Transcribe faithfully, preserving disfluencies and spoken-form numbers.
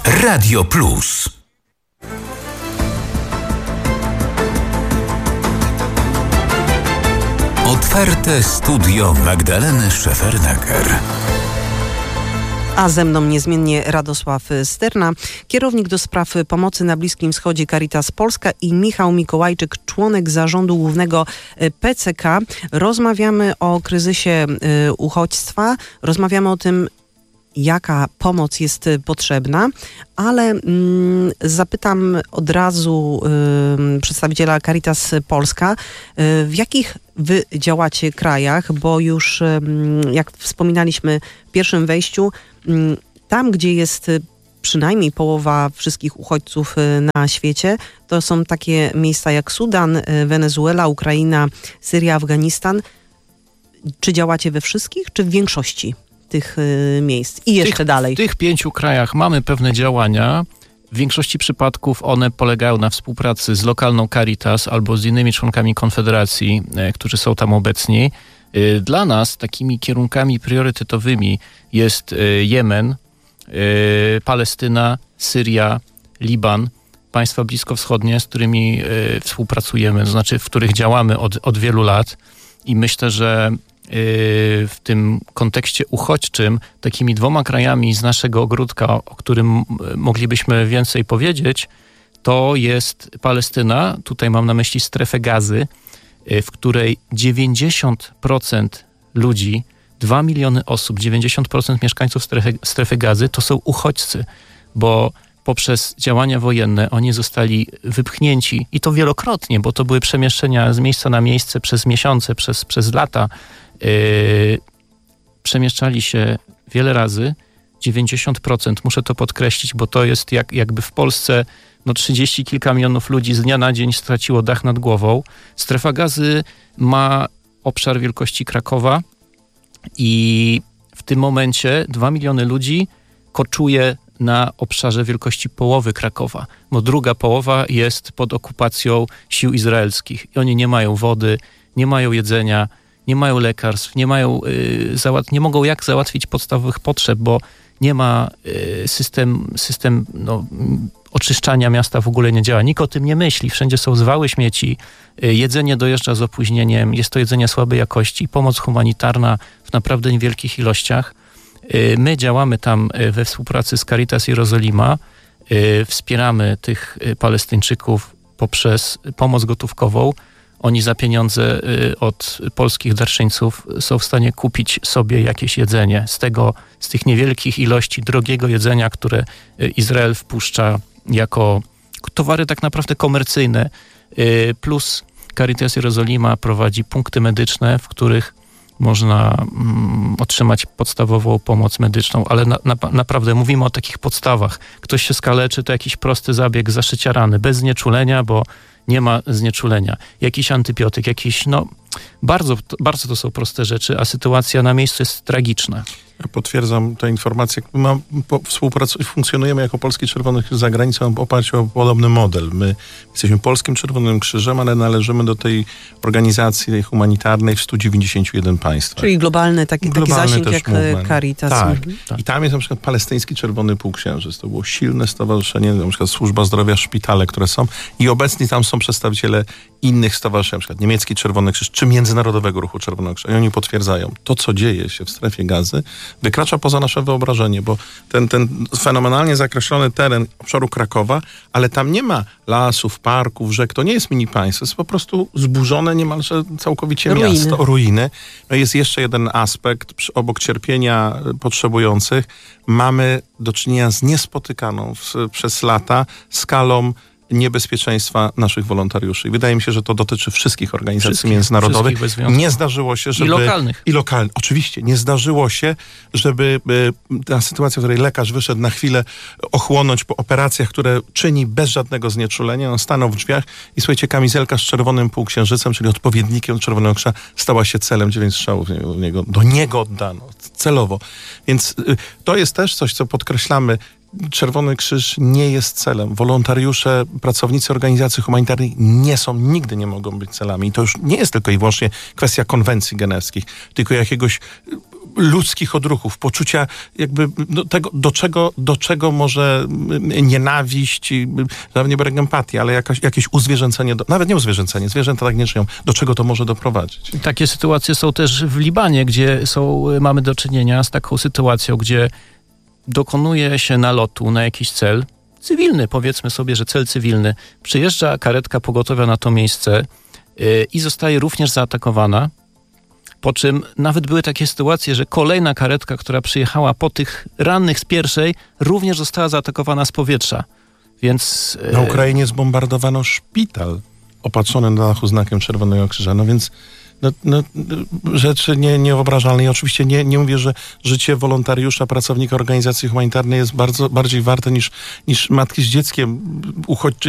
Radio Plus. Otwarte studio Magdaleny Szefernaker. A ze mną niezmiennie Radosław Sterna, kierownik do spraw pomocy na Bliskim Wschodzie Caritas Polska, i Michał Mikołajczyk, członek zarządu głównego P C K. Rozmawiamy o kryzysie uchodźstwa, rozmawiamy o tym, jaka pomoc jest potrzebna, ale mm, zapytam od razu y, przedstawiciela Caritas Polska, y, w jakich wy działacie krajach, bo już y, jak wspominaliśmy w pierwszym wejściu, y, tam gdzie jest przynajmniej połowa wszystkich uchodźców na świecie, to są takie miejsca jak Sudan, Wenezuela, Ukraina, Syria, Afganistan. Czy działacie we wszystkich, czy w większości tych y, miejsc i jeszcze tych, dalej? W tych pięciu krajach mamy pewne działania. W większości przypadków one polegają na współpracy z lokalną Caritas albo z innymi członkami Konfederacji, e, którzy są tam obecni. E, dla nas takimi kierunkami priorytetowymi jest e, Jemen, e, Palestyna, Syria, Liban, państwa bliskowschodnie, z którymi e, współpracujemy, to znaczy w których działamy od, od wielu lat, i myślę, że w tym kontekście uchodźczym takimi dwoma krajami z naszego ogródka, o którym moglibyśmy więcej powiedzieć, to jest Palestyna. Tutaj mam na myśli strefę Gazy, w której dziewięćdziesiąt procent ludzi, dwa miliony osób, dziewięćdziesiąt procent mieszkańców strefy, strefy Gazy to są uchodźcy, bo poprzez działania wojenne oni zostali wypchnięci, i to wielokrotnie, bo to były przemieszczenia z miejsca na miejsce przez miesiące, przez, przez lata. Yy, przemieszczali się wiele razy, dziewięćdziesiąt procent, muszę to podkreślić, bo to jest jak, jakby w Polsce no trzydzieści kilka milionów ludzi z dnia na dzień straciło dach nad głową. Strefa Gazy ma obszar wielkości Krakowa i w tym momencie dwa miliony ludzi koczuje na obszarze wielkości połowy Krakowa, bo druga połowa jest pod okupacją sił izraelskich i oni nie mają wody, nie mają jedzenia, nie mają lekarstw, nie mają, yy, załat- nie mogą jak załatwić podstawowych potrzeb, bo nie ma yy, system, system no, oczyszczania miasta w ogóle nie działa. Nikt o tym nie myśli. Wszędzie są zwały śmieci, yy, jedzenie dojeżdża z opóźnieniem, jest to jedzenie słabej jakości, pomoc humanitarna w naprawdę niewielkich ilościach. Yy, my działamy tam yy, we współpracy z Caritas Jerozolima, yy, wspieramy tych yy, Palestyńczyków poprzez pomoc gotówkową. Oni za pieniądze od polskich darczyńców są w stanie kupić sobie jakieś jedzenie z tego, z tych niewielkich ilości drogiego jedzenia, które Izrael wpuszcza jako towary tak naprawdę komercyjne. Plus Caritas Jerozolima prowadzi punkty medyczne, w których można mm, otrzymać podstawową pomoc medyczną, ale na, na, naprawdę mówimy o takich podstawach. Ktoś się skaleczy, to jakiś prosty zabieg zaszycia rany, bez znieczulenia, bo nie ma znieczulenia. Jakiś antybiotyk, jakiś, no, bardzo, bardzo to są proste rzeczy, a sytuacja na miejscu jest tragiczna. Ja potwierdzam tę informację. My funkcjonujemy jako Polski Czerwony Krzyż za granicą w oparciu o podobny model. My jesteśmy Polskim Czerwonym Krzyżem, ale należymy do tej organizacji tej humanitarnej w stu dziewięćdziesięciu jeden państwach. Czyli globalny taki, taki zasięg jak movement. Caritas. Tak. Mhm. I tam jest na przykład Palestyński Czerwony Półksiężyc. To było silne stowarzyszenie, na przykład Służba Zdrowia, szpitale, które są. I obecni tam są przedstawiciele innych stowarzyszeń, na przykład Niemiecki Czerwony Krzyż, czy Międzynarodowego Ruchu Czerwonego Krzyża. I oni potwierdzają, to co dzieje się w strefie Gazy wykracza poza nasze wyobrażenie, bo ten, ten fenomenalnie zakreślony teren obszaru Krakowa, ale tam nie ma lasów, parków, rzek, to nie jest mini państwo, jest po prostu zburzone niemalże całkowicie ruiny. miasto, ruiny. No jest jeszcze jeden aspekt, obok cierpienia potrzebujących mamy do czynienia z niespotykaną w, przez lata skalą niebezpieczeństwa naszych wolontariuszy. I wydaje mi się, że to dotyczy wszystkich organizacji wszystkich, międzynarodowych. Wszystkich nie zdarzyło się, żeby... I lokalnych. I lokalnych. Oczywiście. Nie zdarzyło się, żeby y, ta sytuacja, w której lekarz wyszedł na chwilę ochłonąć po operacjach, które czyni bez żadnego znieczulenia, on stanął w drzwiach i słuchajcie, kamizelka z czerwonym półksiężycem, czyli odpowiednikiem Czerwonego Krzyża, stała się celem, dziewięć strzałów do niego, do niego oddano. Celowo. Więc y, to jest też coś, co podkreślamy. Czerwony Krzyż nie jest celem. Wolontariusze, pracownicy organizacji humanitarnych nie są, nigdy nie mogą być celami. I to już nie jest tylko i wyłącznie kwestia konwencji genewskich, tylko jakiegoś ludzkich odruchów, poczucia jakby do tego, do czego, do czego może nienawiść, nawet nie brak empatii, ale jakaś, jakieś uzwierzęcenie, do, nawet nie uzwierzęcenie, zwierzęta tak nie żyją, do czego to może doprowadzić. Takie sytuacje są też w Libanie, gdzie są, mamy do czynienia z taką sytuacją, gdzie dokonuje się nalotu na jakiś cel cywilny, powiedzmy sobie, że cel cywilny. Przyjeżdża karetka pogotowia na to miejsce yy, i zostaje również zaatakowana. Po czym nawet były takie sytuacje, że kolejna karetka, która przyjechała po tych rannych z pierwszej, również została zaatakowana z powietrza. Więc na Ukrainie zbombardowano szpital opatrzony na dachu znakiem Czerwonego Krzyża. No więc no, no, rzeczy nie, niewyobrażalne. I oczywiście nie, nie mówię, że życie wolontariusza, pracownika organizacji humanitarnej jest bardzo bardziej warte niż, niż matki z dzieckiem, uchodźczy